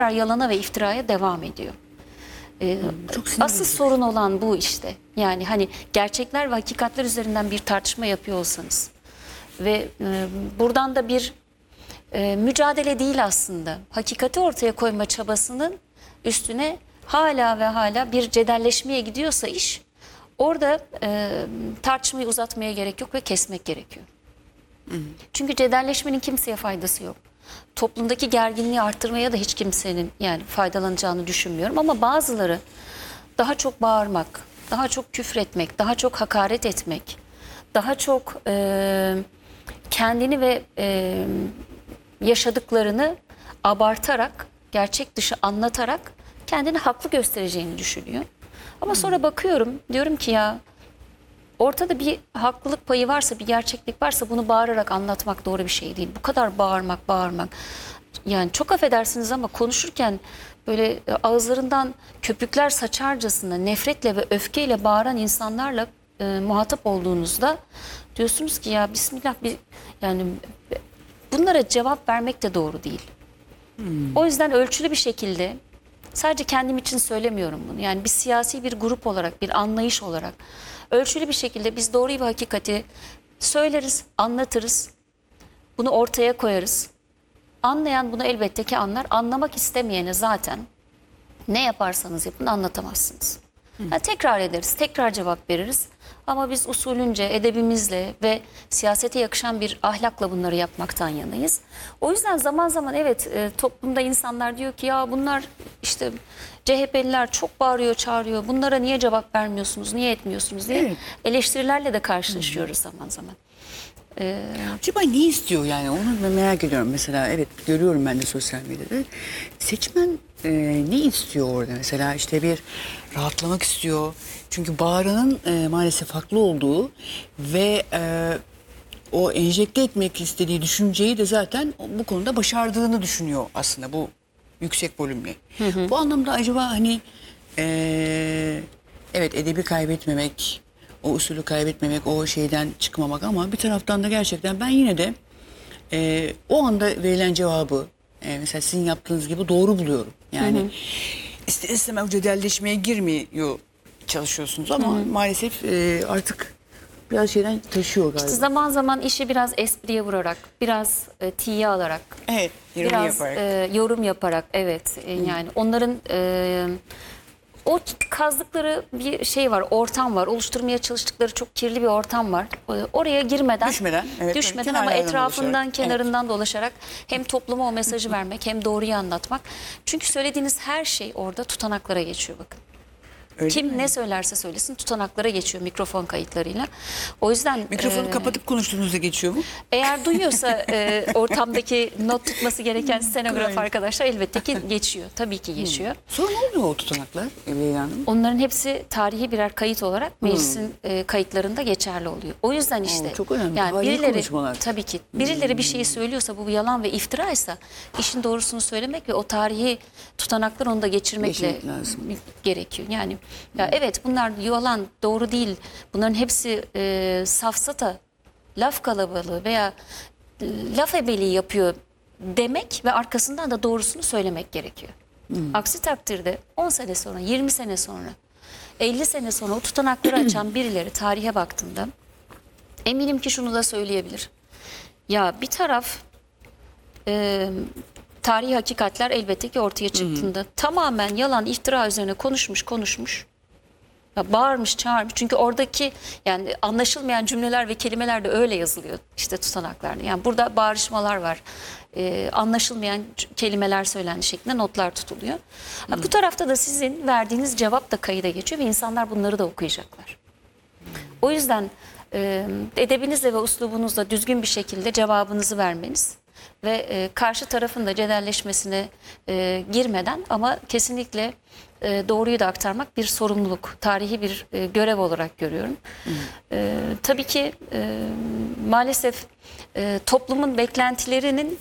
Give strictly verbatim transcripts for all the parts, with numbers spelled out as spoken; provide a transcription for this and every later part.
yalana ve iftiraya devam ediyor. Ee, Çok asıl sorun olan bu işte. Yani hani gerçekler ve hakikatler üzerinden bir tartışma yapıyor olsanız ve e, buradan da bir e, mücadele değil aslında. Hakikati ortaya koyma çabasının üstüne hala ve hala bir cedelleşmeye gidiyorsa iş, orada e, tartışmayı uzatmaya gerek yok ve kesmek gerekiyor. Hı hı. Çünkü cedelleşmenin kimseye faydası yok. Toplumdaki gerginliği arttırmaya da hiç kimsenin yani faydalanacağını düşünmüyorum. Ama bazıları daha çok bağırmak, daha çok küfretmek, daha çok hakaret etmek, daha çok e, kendini ve e, yaşadıklarını abartarak, gerçek dışı anlatarak kendini haklı göstereceğini düşünüyor. Ama sonra bakıyorum, diyorum ki ya ortada bir haklılık payı varsa, bir gerçeklik varsa bunu bağırarak anlatmak doğru bir şey değil. Bu kadar bağırmak, bağırmak. Yani çok affedersiniz ama konuşurken böyle ağızlarından köpükler saçarcasına nefretle ve öfkeyle bağıran insanlarla e, muhatap olduğunuzda diyorsunuz ki ya bismillah, bir, yani bunlara cevap vermek de doğru değil. Hmm. O yüzden ölçülü bir şekilde, sadece kendim için söylemiyorum bunu. Yani bir siyasi bir grup olarak, bir anlayış olarak ölçülü bir şekilde biz doğruyu ve hakikati söyleriz, anlatırız. Bunu ortaya koyarız. Anlayan bunu elbette ki anlar. Anlamak istemeyene zaten ne yaparsanız yapın anlatamazsınız. Yani tekrar ederiz, tekrar cevap veririz. Ama biz usulünce, edebimizle ve siyasete yakışan bir ahlakla bunları yapmaktan yanayız. O yüzden zaman zaman evet e, toplumda insanlar diyor ki ya bunlar işte C H P'liler çok bağırıyor, çağırıyor. Bunlara niye cevap vermiyorsunuz, niye etmiyorsunuz diye evet. eleştirilerle de karşılaşıyoruz Hı-hı. zaman zaman. Ee, Acaba ne istiyor yani, onu merak ediyorum. Mesela evet, görüyorum ben de sosyal medyada. Seçmen e, ne istiyor orada mesela? İşte bir rahatlamak istiyor. Çünkü bağıranın e, maalesef haklı olduğu ve e, o enjekte etmek istediği düşünceyi de zaten bu konuda başardığını düşünüyor aslında bu yüksek volümle. Hı hı. Bu anlamda acaba hani e, evet, edebi kaybetmemek, o usulü kaybetmemek, o şeyden çıkmamak, ama bir taraftan da gerçekten ben yine de e, o anda verilen cevabı e, mesela sizin yaptığınız gibi doğru buluyorum. Yani hı hı. ister istemez cedelleşmeye girmiyor çalışıyorsunuz ama hı hı. maalesef e, artık biraz şeyden taşıyor galiba. İşte zaman zaman işi biraz espriye vurarak, biraz e, tiye alarak, evet, yorum biraz yaparak. E, yorum yaparak, evet e, yani onların e, o kazdıkları bir şey var, ortam var, oluşturmaya çalıştıkları çok kirli bir ortam var. Oraya girmeden, düşmeden, evet, düşmeden ama etrafından, dolaşarak. kenarından evet. dolaşarak hem topluma o mesajı vermek hem doğruyu anlatmak. Çünkü söylediğiniz her şey orada tutanaklara geçiyor bakın. Öyle Kim mi? Ne söylerse söylesin tutanaklara geçiyor mikrofon kayıtlarıyla. O yüzden mikrofonu e, kapatıp konuştuğunuzda geçiyor mu? Eğer duyuyorsa e, ortamdaki not tutması gereken stenograf arkadaşlar elbette ki geçiyor. Tabii ki geçiyor. Hmm. Sonra ne oluyor o tutanaklar Leyla Hanım? Onların hepsi tarihi birer kayıt olarak meclisin hmm. e, kayıtlarında geçerli oluyor. O yüzden işte Oo, çok önemli. Yani birileri konuşmalar. Tabii ki birileri hmm. bir şeyi söylüyorsa, bu yalan ve iftiraysa, işin doğrusunu söylemek ve o tarihi tutanaklar onu da geçirmekle gerekiyor. Yani ya evet, bunlar yalan, doğru değil. Bunların hepsi e, safsata, laf kalabalığı veya e, laf ebeliği yapıyor demek ve arkasından da doğrusunu söylemek gerekiyor. Hmm. Aksi takdirde on sene sonra, yirmi sene sonra, elli sene sonra o tutanakları açan birileri tarihe baktığında eminim ki şunu da söyleyebilir. Ya bir taraf e, tarihi hakikatler elbette ki ortaya çıktığında hmm. tamamen yalan, iftira üzerine konuşmuş konuşmuş. Ya bağırmış, çağırmış. Çünkü oradaki yani anlaşılmayan cümleler ve kelimeler de öyle yazılıyor işte tutanaklarda. Yani burada bağırışmalar var. Ee, anlaşılmayan kelimeler söylendi şeklinde notlar tutuluyor. Hmm. Ha, bu tarafta da sizin verdiğiniz cevap da kayıda geçiyor ve insanlar bunları da okuyacaklar. Hmm. O yüzden e, edebinizle ve uslubunuzla düzgün bir şekilde cevabınızı vermeniz ve e, karşı tarafın da cedelleşmesine e, girmeden ama kesinlikle e, doğruyu da aktarmak bir sorumluluk, tarihi bir e, görev olarak görüyorum. Hmm. E, tabii ki e, maalesef e, toplumun beklentilerinin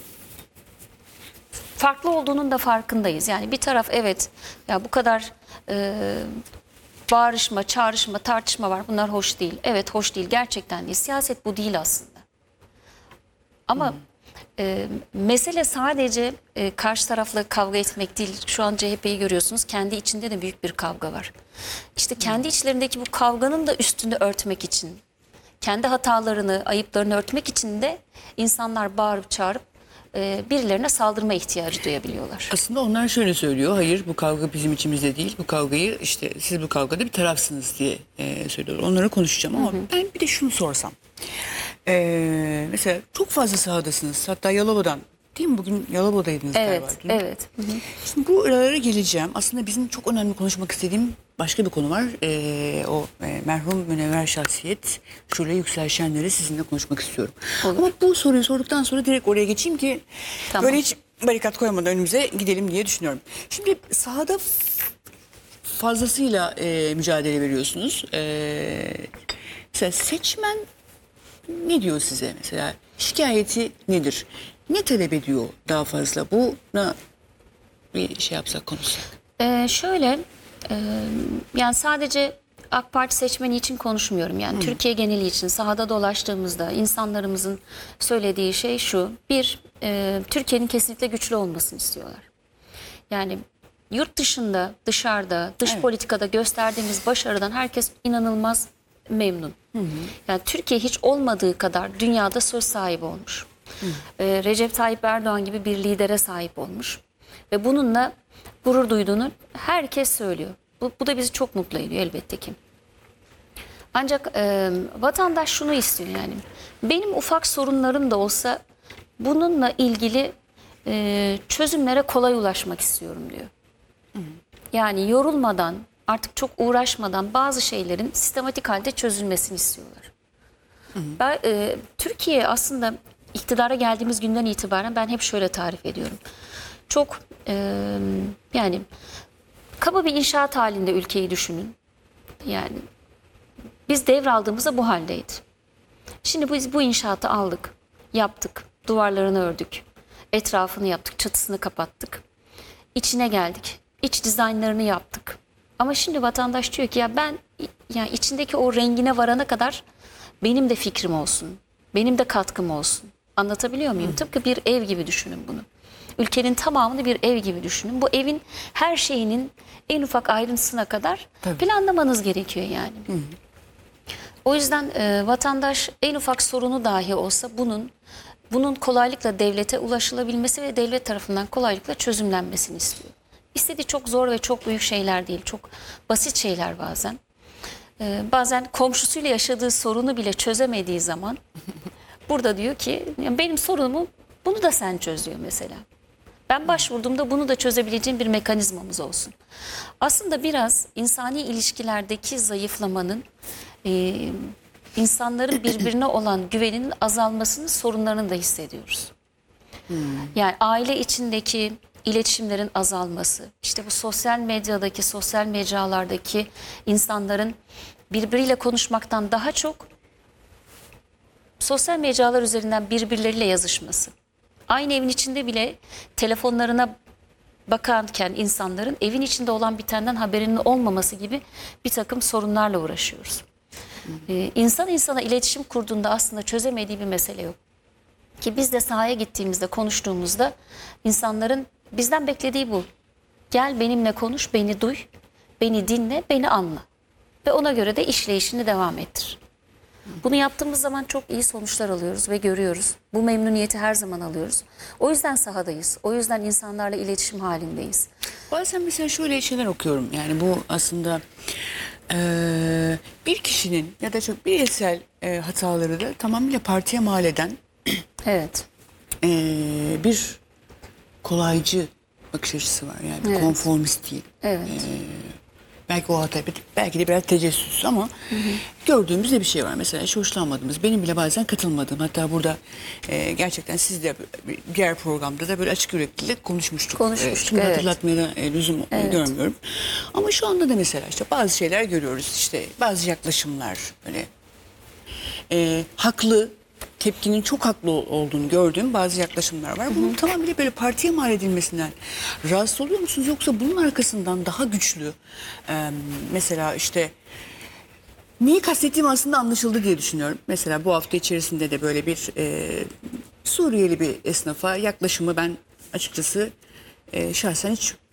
farklı olduğunun da farkındayız. Yani bir taraf evet ya bu kadar e, bağırışma, çağrışma, tartışma var. Bunlar hoş değil. Evet hoş değil, gerçekten değil. Siyaset bu değil aslında. Ama hmm. e, mesele sadece e, karşı tarafla kavga etmek değil. Şu an C H P'yi görüyorsunuz. Kendi içinde de büyük bir kavga var. İşte kendi içlerindeki bu kavganın da üstünü örtmek için, kendi hatalarını, ayıplarını örtmek için de insanlar bağırıp çağırıp e, birilerine saldırma ihtiyacı duyabiliyorlar. Aslında onlar şöyle söylüyor. Hayır, bu kavga bizim içimizde değil. Bu kavgayı işte siz bu kavgada bir tarafsınız diye e, söylüyorlar. Onlara konuşacağım ama hı hı. ben bir de şunu sorsam. E, mesela çok fazla sahadasınız. Hatta Yalova'dan, değil mi? Bugün Yalova'daydınız evet, galiba. Evet, evet. Şimdi bu aralara geleceğim. Aslında bizim çok önemli konuşmak istediğim başka bir konu var. E, o e, merhum münevver şahsiyet Şule Yüksel Şenler'i sizinle konuşmak istiyorum. Olur. Ama bu soruyu sorduktan sonra direkt oraya geçeyim ki Tamam. böyle hiç barikat koymadan önümüze gidelim diye düşünüyorum. Şimdi sahada fazlasıyla e, mücadele veriyorsunuz. E, mesela seçmen ne diyor size mesela? Şikayeti nedir? Ne talep ediyor daha fazla? Buna bir şey yapsak, konuşsak. Ee, şöyle, e, yani sadece AK Parti seçmeni için konuşmuyorum. Yani Hı. Türkiye geneli için sahada dolaştığımızda insanlarımızın söylediği şey şu. Bir, e, Türkiye'nin kesinlikle güçlü olmasını istiyorlar. Yani yurt dışında, dışarıda, dış evet. politikada gösterdiğimiz başarıdan herkes inanılmaz memnun. Hı hı. Yani Türkiye hiç olmadığı kadar dünyada söz sahibi olmuş. Ee, Recep Tayyip Erdoğan gibi bir lidere sahip olmuş. Ve bununla gurur duyduğunu herkes söylüyor. Bu, bu da bizi çok mutlu ediyor elbette ki. Ancak e, vatandaş şunu istiyor yani. Benim ufak sorunlarım da olsa bununla ilgili e, çözümlere kolay ulaşmak istiyorum diyor. Hı hı. Yani yorulmadan, artık çok uğraşmadan bazı şeylerin sistematik halde çözülmesini istiyorlar. Hı hı. Ben, e, Türkiye aslında iktidara geldiğimiz günden itibaren ben hep şöyle tarif ediyorum. Çok e, yani kaba bir inşaat halinde ülkeyi düşünün. Yani biz devraldığımızda bu haldeydi. Şimdi biz bu inşaatı aldık, yaptık, duvarlarını ördük, etrafını yaptık, çatısını kapattık, içine geldik, iç dizaynlarını yaptık. Ama şimdi vatandaş diyor ki ya ben yani içindeki o rengine varana kadar benim de fikrim olsun, benim de katkım olsun. Anlatabiliyor muyum? Hı. Tıpkı bir ev gibi düşünün bunu. Ülkenin tamamını bir ev gibi düşünün. Bu evin her şeyinin en ufak ayrıntısına kadar Tabii. planlamanız gerekiyor yani. Hı. O yüzden e, vatandaş en ufak sorunu dahi olsa bunun bunun kolaylıkla devlete ulaşılabilmesi ve devlet tarafından kolaylıkla çözümlenmesini istiyor. İstediği çok zor ve çok büyük şeyler değil, çok basit şeyler bazen. Ee, bazen komşusuyla yaşadığı sorunu bile çözemediği zaman burada diyor ki benim sorunumu bunu da sen çöz diyor mesela. Ben başvurduğumda bunu da çözebileceğim bir mekanizmamız olsun. Aslında biraz insani ilişkilerdeki zayıflamanın, e, insanların birbirine olan güveninin azalmasının sorunlarını da hissediyoruz. Hmm. Yani aile içindeki iletişimlerin azalması, işte bu sosyal medyadaki, sosyal mecralardaki insanların birbiriyle konuşmaktan daha çok sosyal mecralar üzerinden birbirleriyle yazışması. Aynı evin içinde bile telefonlarına bakarken insanların evin içinde olan bitenden haberinin olmaması gibi bir takım sorunlarla uğraşıyoruz. Ee, insan insana iletişim kurduğunda aslında çözemediği bir mesele yok. Ki biz de sahaya gittiğimizde, konuştuğumuzda insanların bizden beklediği bu. Gel benimle konuş, beni duy, beni dinle, beni anla. Ve ona göre de işleyişini devam ettir. Bunu yaptığımız zaman çok iyi sonuçlar alıyoruz ve görüyoruz. Bu memnuniyeti her zaman alıyoruz. O yüzden sahadayız. O yüzden insanlarla iletişim halindeyiz. Bazen mesela şöyle şeyler okuyorum. Yani bu aslında e, bir kişinin ya da çok bireysel e, hataları da tamamıyla partiye mal eden evet. e, bir kolaycı bakış açısı var. Yani evet. konformist değil. Evet. E, belki o hata, belki de biraz tecessüs ama hı hı. gördüğümüz de bir şey var. Mesela hiç hoşlanmadığımız, benim bile bazen katılmadığım. Hatta burada e, gerçekten siz de diğer programda da böyle açık yüreklilik konuşmuştuk. Konuşmuştuk, e, Şimdi evet. hatırlatmaya da e, lüzum evet. görmüyorum. Ama şu anda da mesela işte bazı şeyler görüyoruz. İşte bazı yaklaşımlar böyle e, haklı, tepkinin çok haklı olduğunu gördüğüm bazı yaklaşımlar var. Bunun tamamıyla böyle partiye mal edilmesinden rahatsız oluyor musunuz? Yoksa bunun arkasından daha güçlü e, mesela işte neyi kastettiğim aslında anlaşıldı diye düşünüyorum. Mesela bu hafta içerisinde de böyle bir e, Suriyeli bir esnafa yaklaşımı ben açıkçası e, şahsen hiç